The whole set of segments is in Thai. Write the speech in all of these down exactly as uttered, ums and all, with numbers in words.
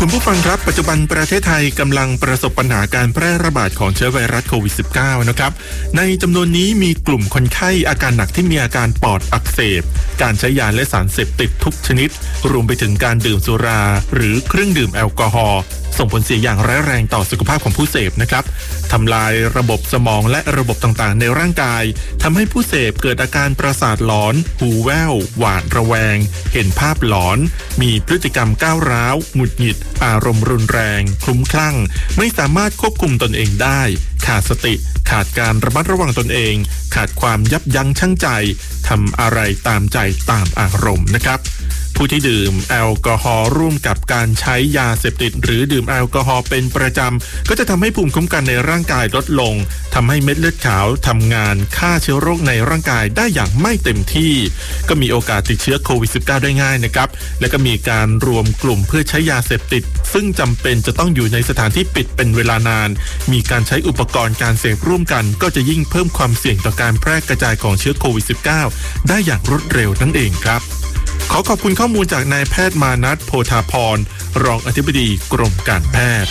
คุณผู้ฟังครับปัจจุบันประเทศไทยกำลังประสบปัญหาการแพร่ระบาดของเชื้อไวรัสโควิด สิบเก้า นะครับในจำนวนนี้มีกลุ่มคนไข้อาการหนักที่มีอาการปอดอักเสบการใช้ยาและสารเสพติดทุกชนิดรวมไปถึงการดื่มสุราหรือเครื่องดื่มแอลกอฮอล์ส่งผลเสียอย่างร้ายแรงต่อสุขภาพของผู้เสพนะครับทำลายระบบสมองและระบบต่างๆในร่างกายทำให้ผู้เสพเกิดอาการประสาทหลอนหูแว่วหวาดระแวงเห็นภาพหลอนมีพฤติกรรมก้าวร้าวหงุดหงิดอารมณ์รุนแรงคลุ้มคลั่งไม่สามารถควบคุมตนเองได้ขาดสติขาดการระมัดระวังตนเองขาดความยับยั้งชั่งใจทำอะไรตามใจตามอารมณ์นะครับผู้ที่ดื่มแอลกอฮอล์ร่วมกับการใช้ยาเสพติดหรือดื่มแอลกอฮอล์เป็นประจำก็จะทำให้ภูมิคุ้มกันในร่างกายลดลงทำให้เม็ดเลือดขาวทำงานฆ่าเชื้อโรคในร่างกายได้อย่างไม่เต็มที่ก็มีโอกาสติดเชื้อโควิด สิบเก้า ได้ง่ายนะครับและก็มีการรวมกลุ่มเพื่อใช้ยาเสพติดซึ่งจำเป็นจะต้องอยู่ในสถานที่ปิดเป็นเวลานานมีการใช้อุปกรณ์การเสพร่วมกันก็จะยิ่งเพิ่มความเสี่ยงต่อการแพร่กระจายของเชื้อโควิด สิบเก้า ได้อย่างรวดเร็วนั่นเองครับขอขอบคุณข้อมูลจากนายแพทย์มานัสโพธาพรรองอธิบดีกรมการแพทย์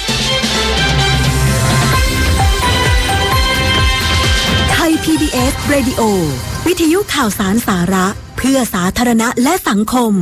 ไทย พี บี เอส Radio วิทยุข่าวสารสาระเพื่อสาธารณะและสังคม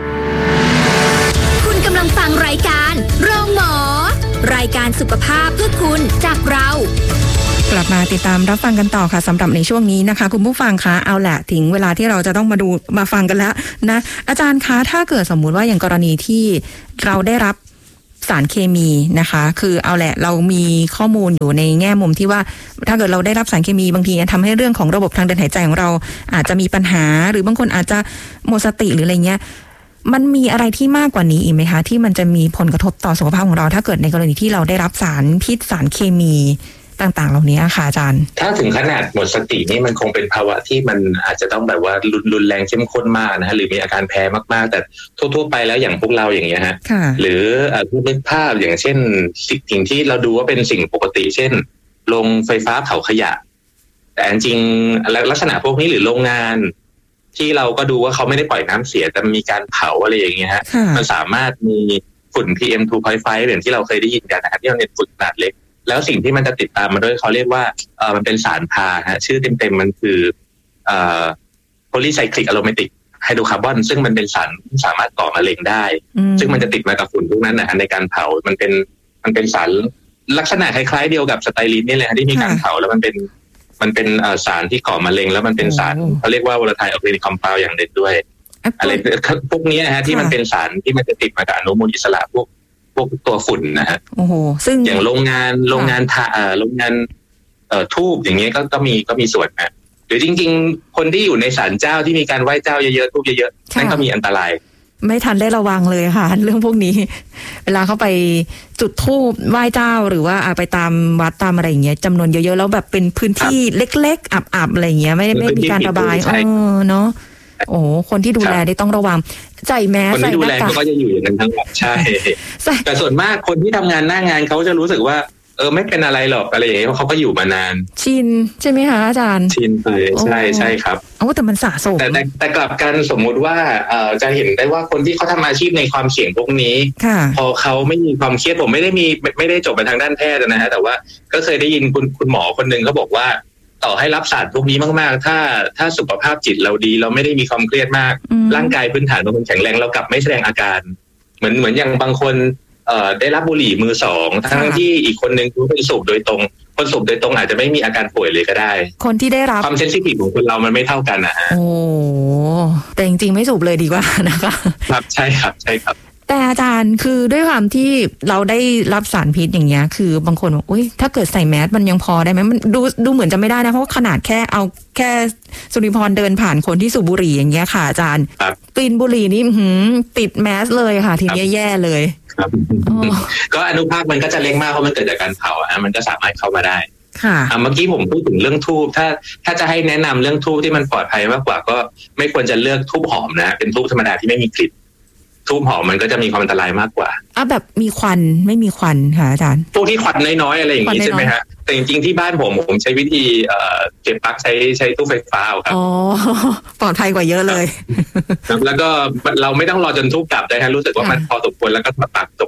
คุณกำลังฟังรายการโรงหมอรายการสุขภาพเพื่อคุณจากเรากลับมาติดตามรับฟังกันต่อค่ะสำหรับในช่วงนี้นะคะคุณผู้ฟังคะเอาแหละถึงเวลาที่เราจะต้องมาดูมาฟังกันแล้วนะอาจารย์คะถ้าเกิดสมมุติว่าอย่างกรณีที่เราได้รับสารเคมีนะคะคือเอาแหละเรามีข้อมูลอยู่ในแง่มุมที่ว่าถ้าเกิดเราได้รับสารเคมีบางทีทำให้เรื่องของระบบทางเดินหายใจของเราอาจจะมีปัญหาหรือบางคนอาจจะหมดสติหรืออะไรเงี้ยมันมีอะไรที่มากกว่านี้อีกไหมคะที่มันจะมีผลกระทบต่อสุขภาพของเราถ้าเกิดในกรณีที่เราได้รับสารพิษสารเคมีต่างๆเหล่านี้ค่ะอาจารย์ถ้าถึงขนาดหมดสตินี่มันคงเป็นภาวะที่มันอาจจะต้องแบบว่ารุนแรงเข้มข้นมากนะฮะหรือมีอาการแพ้มากๆแต่ทั่วๆไปแล้วอย่างพวกเราอย่างเงี้ยฮะหรือผู้นึกภาพอย่างเช่นสิ่งที่เราดูว่าเป็นสิ่งปกติเช่นโรงไฟฟ้าเผาขยะแต่จริงๆลักษณะพวกนี้หรือโรงงานที่เราก็ดูว่าเขาไม่ได้ปล่อยน้ำเสียแต่มีการเผาอะไรอย่างเงี้ยฮะมันสามารถมีฝุ่น พี เอ็ม สอง จุดห้า อย่างที่เราเคยได้ยินกันนะครับที่เราเรียนฝุ่นขนาดเล็กแล้วสิ่งที่มันจะติดตามมาด้วยเขาเรียกว่าเออมันเป็นสารพาฮะชื่อเต็มๆมันคือเอ่อ polycyclic aromatic hydrocarbon ซึ่งมันเป็นสารที่สามารถก่อมะเร็งได้ซึ่งมันจะติดมากับฝุ่นพวกนั้นนะในการเผามันเป็นมันเป็นสารลักษณะคล้ายๆเดียวกับสไตรีนนี่แหละที่มีการเผาแล้วมันเป็นมันเป็นสารที่ก่อมะเร็งแล้วมันเป็นสารเขาเรียกว่า volatile organic compound อย่างเด่นด้วยอะไรพวกนี้ฮะที่มันเป็นสารที่มันจะติดมากับอนุมูลอิสระพวกพวกตัวฝุ่นนะฮะโอ้โหซึ่งอย่างโรงงานโรงงานทาเอ่อโรงงานเอ่อทูบอย่างเงี้ยก็ก็มีก็มีส่วนนะหรือจริงๆคนที่อยู่ในศาลเจ้าที่มีการไหว้เจ้าเยอะๆทูบเยอะๆนั่นก็มีอันตรายไม่ทันได้ระวังเลยค่ะเรื่องพวกนี้เวลาเข้าไปจุดธูปไหว้เจ้าหรือว่าไปตามวัดตามอะไรอย่างเงี้ยจำนวนเยอะๆแล้วแบบเป็นพื้นที่เล็กๆอับๆอะไรอย่างเงี้ยไม่ได้ไม่มีการระบายเออเนาะโอ้คนที่ดูแลได้ต้องระวังใส่แมสใส่หน้ากากคนที่ดูแลเขาก็จะอยู่อย่างนั้นทั้งหมดใช่แต่ส่วนมากคนที่ทำงานหน้างานเขาจะรู้สึกว่าเออไม่เป็นอะไรหรอกอะไรอย่างเงี้ยเพราะเขาก็อยู่มานานชินใช่ไหมคะอาจารย์ชินไปใช่ใช่ครับโอ้แต่มันสะสมแต่แต่แต่กลับกันสมมุติว่าเอ่อจะเห็นได้ว่าคนที่เขาทำอาชีพในความเสี่ยงพวกนี้พอเขาไม่มีความเครียดผมไม่ได้มีไม่ได้จบมาทางด้านแพทย์นะฮะแต่ว่าก็เคยได้ยินคุณคุณหมอคนนึงเขาบอกว่าต่อให้รับสารพวกนี้มากๆถ้าถ้าสุขภาพจิตเราดีเราไม่ได้มีความเครียดมากร่างกายพื้นฐานมันแข็งแรงเรากลับไม่แสดงอาการเหมือนเหมือนอย่างบางคนเอ่อได้รับบุหรี่มือสองทั้งที่อีกคนนึงคือเป็นสูบโดยตรงคนสูบโดยตรงอาจจะไม่มีอาการป่วยเลยก็ได้คนที่ได้รับความเซนซิทีฟของคนเรามันไม่เท่ากันนะฮะโอ้แต่จริงๆไม่สูบเลยดีกว่านะคะครับใช่ครับใช่ครับแต่อาจารย์คือด้วยความที่เราได้รับสารพิษอย่างเงี้ยคือบางคนบอกอุ้ยถ้าเกิดใส่แมสมันยังพอได้ไหมมันดูดูเหมือนจะไม่ได้นะเพราะขนาดแค่เอาแค่สุริพรเดินผ่านคนที่สูบบุหรี่อย่างเงี้ยค่ะอาจารย์กลิ่นบุหรี่นี่ติดแมสเลยค่ะทีนี้แย่เลยครับก็อนุภาคมันก็จะเล็กมากเพราะมันเกิดจากการเผาอ่ะมันก็สามารถเข้ามาได้ค่ะเมื่อกี้ผมพูดถึงเรื่องทูบถ้าถ้าจะให้แนะนำเรื่องทูบที่มันปลอดภัยมากกว่าก็ไม่ควรจะเลือกทูบหอมนะเป็นทูบธรรมดาที่ไม่มีกลิ่นทูบหอมมันก็จะมีความอันตรายมากกว่าอ่ะแบบมีควันไม่มีควันค่ะอาจารย์พวกที่ควันน้อยๆอะไรอย่างนี้ใช่ไหมฮะแต่จริงๆที่บ้านผมผมใช้วิธีเอ่อเก็บปลั๊กใช้ใช้ตู้ไฟฟ้าครับอ๋อปลอดภัยกว่าเยอะเลยแล้วก็เราไม่ต้องรอจนทูบดับได้ฮะรู้สึกว่ามันพอสมควรแล้วก็ถอดปลั๊กจบแล้ว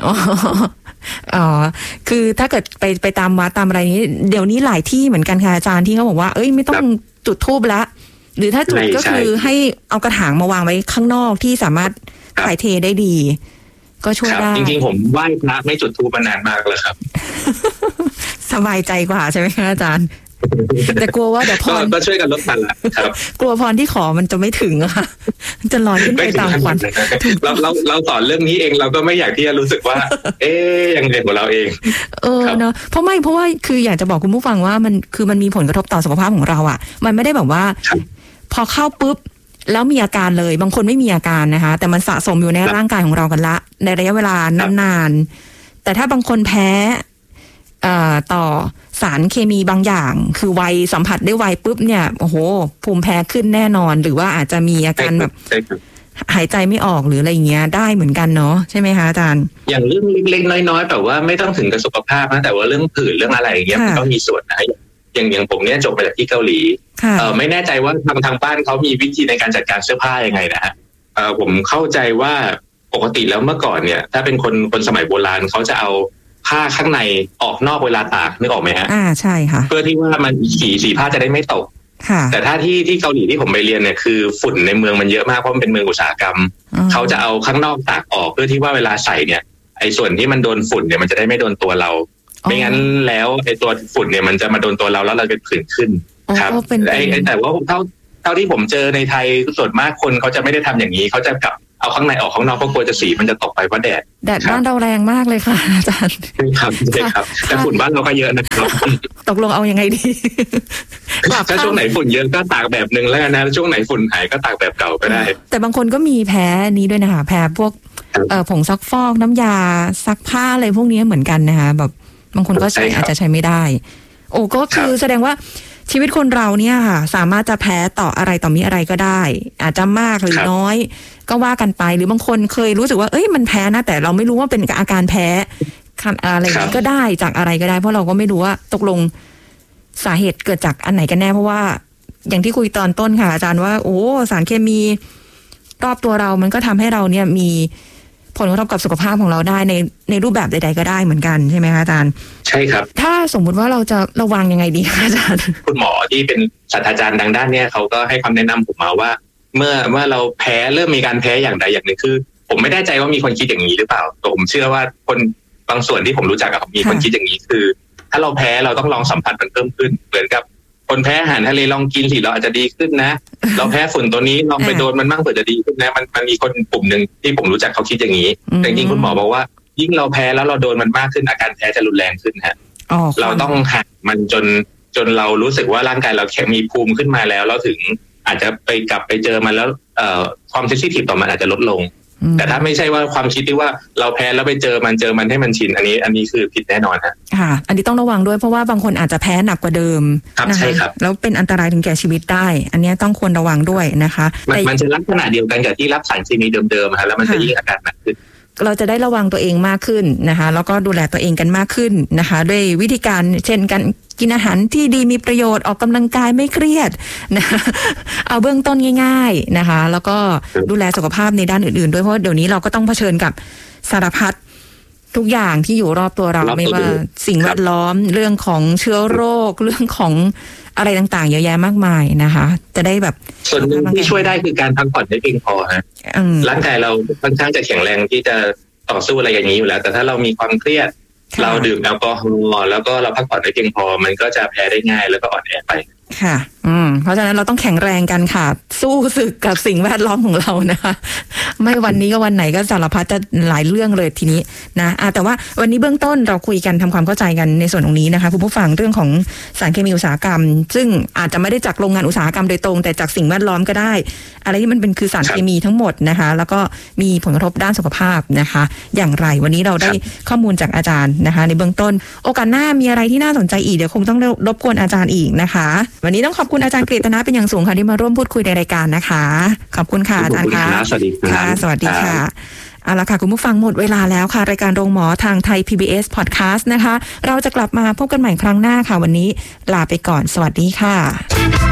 อ๋อคือถ้าเกิดไปไปตามวัดตามอะไรนี้เดี๋ยวนี้หลายที่เหมือนกันค่ะอาจารย์ที่เขาบอกว่าเอ้ยไม่ต้องจุดธูปละหรือถ้าจุดก็คือให้เอากระถางมาวางไว้ข้างนอกที่สามารถถ่ายเทได้ดีก็ช่วยได้จริงๆผมไหว้พระไม่จุดธูปมานานมากแล้วครับสบายใจกว่าใช่ไหมคะอาจารย์แต่กลัวว่าเดี๋ยวพรก็ช่วยกันลดมันแหละครับกลัวพรที่ขอมันจะไม่ถึงอะค่ะจะลอยขึ้นไปตามควันเราเราเราสอนเรื่องนี้เองเราก็ไม่อยากที่จะรู้สึกว่าเอ๊ยยังไงของเราเองเออเนาะเพราะไม่เพราะว่าคืออยากจะบอกคุณผู้ฟังว่ามันคือมันมีผลกระทบต่อสุขภาพของเราอะมันไม่ได้แบบว่าพอเข้าปุ๊บแล้วมีอาการเลยบางคนไม่มีอาการนะคะแต่มันสะสมอยู่ในร่างกายของเรากันละในระยะเวลานานๆแต่ถ้าบางคนแพ้ต่อสารเคมีบางอย่างคือไวสัมผัสได้ไวปุ๊บเนี่ยโอ้โหภูมิแพ้ขึ้นแน่นอนหรือว่าอาจจะมีอาการแบบหายใจไม่ออกหรืออะไรเงี้ยได้เหมือนกันเนาะใช่ไหมคะอาจารย์อย่างเรื่องเล็กๆน้อยๆแต่ว่าไม่ต้องถึงกับสุขภาพนะแต่ว่าเรื่องผื่นเรื่องอะไรอย่างเงี้ยมันก็มีส่วนนะอย่างอย่างผมเนี่ยจบมาจากที่เกาหลีเออไม่แน่ใจว่าทางทางบ้านเขามีวิธีในการจัดการเสื้อผ้ายังไงนะฮะเออผมเข้าใจว่าปกติแล้วเมื่อก่อนเนี่ยถ้าเป็นคนคนสมัยโบราณเขาจะเอาผ้าข้างในออกนอกเวลาตากนึกออกไหมฮะอ่าใช่ค่ะเพื่อที่ว่ามันสีสีผ้าจะได้ไม่ตกค่ะแต่ถ้าที่ที่เกาหลีที่ผมไปเรียนเนี่ยคือฝุ่นในเมืองมันเยอะมากเพราะมันเป็นเมืองอุตสาหกรรมเขาจะเอาข้างนอกตากออกเพื่อที่ว่าเวลาใส่เนี่ยไอ้ส่วนที่มันโดนฝุ่นเนี่ยมันจะได้ไม่โดนตัวเราไม่งั้นแล้วไอ้ตัวฝุ่นเนี่ยมันจะมาโดนตัวเราแล้วเราจะผื่นขึ้นครับไอ้แต่ว่าเท่าเท่าที่ผมเจอในไทยส่วนมากคนเขาจะไม่ได้ทำอย่างนี้เขาจะกลับเอาข้างในออกข้างนอกเพราะกลัวจะสีมันจะตกไปเพราะแดดแดดบ้านเราแรงมากเลยค่ะอาจารย์ครับใช่ครับแต่ฝุ่นบ้านเราก็เยอะนะครับตกลงเอายังไงดีถ้าช่วงไหนฝุ่นเยอะก็ตากแบบนึงแล้วกันนะช่วงไหนฝุ่นหายก็ตากแบบเก่าก็ได้แต่บางคนก็มีแพ้นี้ด้วยนะคะแพ้พวกผงซักฟอกน้ำยาซักผ้าอะไรพวกนี้เหมือนกันนะคะแบบบางคนก็ใช้อาจจะใช้ไม่ได้โอ้ก็คือแสดงว่าชีวิตคนเราเนี่ยค่ะสามารถจะแพ้ต่ออะไรต่อมีอะไรก็ได้อาจจะมากหรือน้อยก็ว่ากันไปหรือบางคนเคยรู้สึกว่าเอ้ยมันแพ้นะแต่เราไม่รู้ว่าเป็นอาการแพ้อะไรก็ได้จากอะไรก็ได้เพราะเราก็ไม่รู้ว่าตกลงสาเหตุเกิดจากอันไหนกันแน่เพราะว่าอย่างที่คุยตอนต้นค่ะอาจารย์ว่าโอ้สารเคมีรอบตัวเรามันก็ทำให้เราเนี่ยมีผลกระทบกับสุขภาพของเราได้ในในรูปแบบใดๆก็ได้เหมือนกันใช่ไหมคะอาจารย์ใช่ครับถ้าสมมุติว่าเราจะระวังยังไงดีคะอาจารย์คุณหมอที่เป็นศาสตราจารย์ดังด้านเนี้ยเขาก็ให้ความแนะนำผมมาว่าเมื่อเมื่อเราแพ้เริ่มมีการแพ้อย่างใดอย่างหนึ่งคือผมไม่แน่ใจว่ามีคนคิดอย่างนี้หรือเปล่าแต่ผมเชื่อว่าคนบางส่วนที่ผมรู้จักกับมีคนคิดอย่างนี้คือถ้าเราแพ้เราต้องลองสัมผัสมันเพิ่มขึ้นเหมือนกับคนแพ้อาหารทะเลลองกินสิเราอาจจะดีขึ้นนะเราแพ้ฝุ่นตัวนี้ลองไปโดนมันบ้างเผื่อจะดีขึ้นนะมันมันมีคนกลุ่มหนึ่งที่ผมรู้จักเขาคิดอย่างนี้แต่จริงคุณหมอบอกว่ายิ่งเราแพ้แล้วเราโดนมันมากขึ้นอาการแพ้จะรุนแรงขึ้นฮะเราต้องหักมันจนจนเรารู้สึกว่าร่างกายเราแข็งมีภูมิขึ้นมาแล้วแล้วถึงอาจจะไปกลับไปเจอมันแล้วเอ่อความเซนซิทีฟต่อมันอาจจะลดลงแต่ถ้าไม่ใช่ว่าความคิดที่ว่าเราแพ้แล้วไปเจอมันเจอมันให้มันชินอันนี้อันนี้คือผิดแน่นอนฮะค่ะอันนี้ต้องระวังด้วยเพราะว่าบางคนอาจจะแพ้หนักกว่าเดิมนะคะแล้วเป็นอันตรายถึงแก่ชีวิตได้อันนี้ต้องควรระวังด้วยนะคะมันจะลักษณะเดียวกันกับที่รับสารเคมีเดิมๆฮะแล้วมันจะยิ่งอาการหนักขึ้นเราจะได้ระวังตัวเองมากขึ้นนะคะแล้วก็ดูแลตัวเองกันมากขึ้นนะคะด้วยวิธีการเช่นการกินอาหารที่ดีมีประโยชน์ออกกำลังกายไม่เครียดนะเอาเบื้องต้นง่ายๆนะคะแล้วก็ดูแลสุขภาพในด้านอื่นๆด้วยเพราะเดี๋ยวนี้เราก็ต้องเผชิญกับสารพัดทุกอย่างที่อยู่รอบตัวเราไม่ว่าสิ่งแวดล้อมเรื่องของเชื้อโรคเรื่องของอะไรต่างๆเยอะแยะมากมายนะคะจะได้แบบส่วนหนึ่งที่ช่วยได้คือการพักผ่อนให้เพียงพอฮะร่างกายเราค่อนข้างจะแข็งแรงที่จะต่อสู้อะไรอย่างนี้อยู่แล้วแต่ถ้าเรามีความเครียดเราดื่มแอลกอฮอล์แล้วก็เราพักผ่อนได้เพียงพอมันก็จะแพ้ได้ง่ายแล้วก็อ่อนแอไปค่ะอืมเพราะฉะนั้นเราต้องแข็งแรงกันค่ะสู้ศึกกับสิ่งแวดล้อมของเรานะคะไม่วันนี้ก็วันไหนก็สารพัดจะหลายเรื่องเลยทีนี้นะอ่ะแต่ว่าวันนี้เบื้องต้นเราคุยกันทำความเข้าใจกันในส่วนตรงนี้นะคะคุณผู้ฟังเรื่องของสารเคมีอุตสาหกรรมซึ่งอาจจะไม่ได้จากโรงงานอุตสาหกรรมโดยตรงแต่จากสิ่งแวดล้อมก็ได้อะไรที่มันเป็นคือสารเคมีทั้งหมดนะคะแล้วก็มีผลกระทบด้านสุขภาพนะคะอย่างไรวันนี้เราได้ข้อมูลจากอาจารย์นะคะในเบื้องต้นโอกาสหน้ามีอะไรที่น่าสนใจอีกเดี๋ยวคงต้องรบกวนอาจารย์อีกนะคะวันนี้ต้องขอบคุณอาจารย์กฤษณะเป็นอย่างสูงค่ะที่มาร่วมพูดคุยในรายการนะคะขอบคุณค่ะอาจารย์ค่ะสวัสดีค่ะสวัสดีค่ะเอาละค่ะคุณผู้ฟังหมดเวลาแล้วค่ะรายการโรงหมอทางไทย พี บี เอส Podcast นะคะเราจะกลับมาพบกันใหม่ครั้งหน้าค่ะวันนี้ลาไปก่อนสวัสดีค่ะ